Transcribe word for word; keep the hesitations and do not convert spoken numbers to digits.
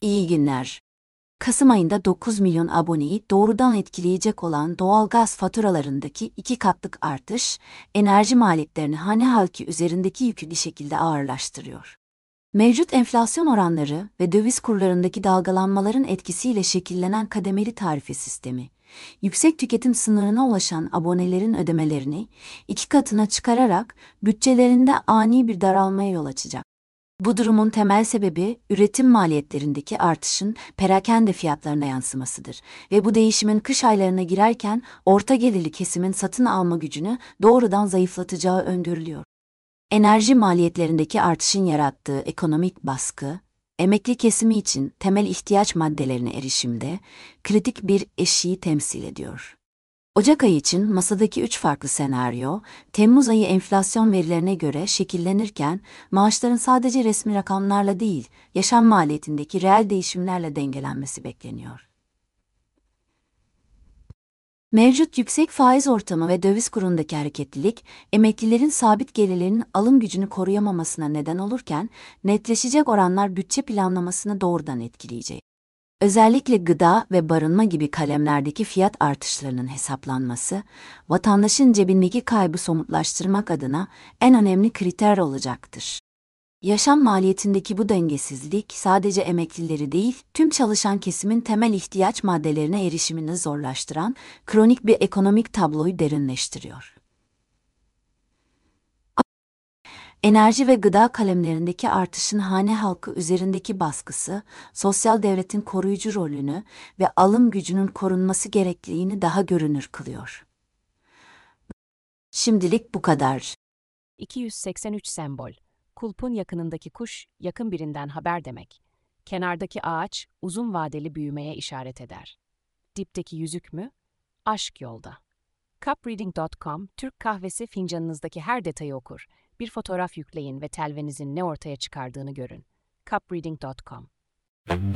İyi günler. Kasım ayında dokuz milyon aboneyi doğrudan etkileyecek olan doğalgaz faturalarındaki iki katlık artış, enerji maliyetlerini hane halkı üzerindeki yükü bir şekilde ağırlaştırıyor. Mevcut enflasyon oranları ve döviz kurlarındaki dalgalanmaların etkisiyle şekillenen kademeli tarife sistemi, yüksek tüketim sınırına ulaşan abonelerin ödemelerini iki katına çıkararak bütçelerinde ani bir daralmaya yol açacak. Bu durumun temel sebebi üretim maliyetlerindeki artışın perakende fiyatlarına yansımasıdır ve bu değişimin kış aylarına girerken orta gelirli kesimin satın alma gücünü doğrudan zayıflatacağı öngörülüyor. Enerji maliyetlerindeki artışın yarattığı ekonomik baskı, emekli kesimi için temel ihtiyaç maddelerine erişimde kritik bir eşiği temsil ediyor. Ocak ayı için masadaki üç farklı senaryo, Temmuz ayı enflasyon verilerine göre şekillenirken, maaşların sadece resmi rakamlarla değil, yaşam maliyetindeki reel değişimlerle dengelenmesi bekleniyor. Mevcut yüksek faiz ortamı ve döviz kurundaki hareketlilik, emeklilerin sabit gelirlerinin alım gücünü koruyamamasına neden olurken, netleşecek oranlar bütçe planlamasını doğrudan etkileyecek. Özellikle gıda ve barınma gibi kalemlerdeki fiyat artışlarının hesaplanması, vatandaşın cebindeki kaybı somutlaştırmak adına en önemli kriter olacaktır. Yaşam maliyetindeki bu dengesizlik sadece emeklileri değil, tüm çalışan kesimin temel ihtiyaç maddelerine erişimini zorlaştıran kronik bir ekonomik tabloyu derinleştiriyor. Enerji ve gıda kalemlerindeki artışın hane halkı üzerindeki baskısı, sosyal devletin koruyucu rolünü ve alım gücünün korunması gerekliliğini daha görünür kılıyor. Şimdilik bu kadar. iki yüz seksen üç sembol. Kulpun yakınındaki kuş, yakın birinden haber demek. Kenardaki ağaç, uzun vadeli büyümeye işaret eder. Dipteki yüzük mü? Aşk yolda. cup reading nokta com, Türk kahvesi fincanınızdaki her detayı okur. Bir fotoğraf yükleyin ve telvenizin ne ortaya çıkardığını görün. cup reading nokta com